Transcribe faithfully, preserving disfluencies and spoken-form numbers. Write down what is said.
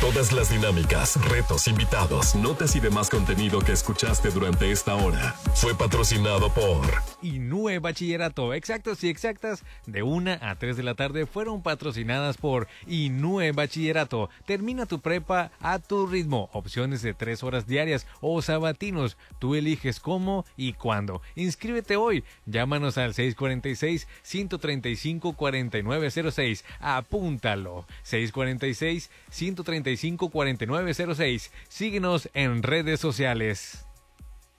Todas las dinámicas, retos, invitados, notas y demás contenido que escuchaste durante esta hora fue patrocinado por Inúe Bachillerato. Exactos y exactas de una a tres de la tarde fueron patrocinadas por Inúe Bachillerato. Termina tu prepa a tu ritmo. Opciones de tres horas diarias o sabatinos. Tú eliges cómo y cuándo. Inscríbete hoy. Llámanos al seis cuatro seis, uno tres cinco, cuatro nueve cero seis. Apúntalo. seis cuatro seis, uno tres cinco, cuatro nueve cero seis. Síguenos en redes sociales.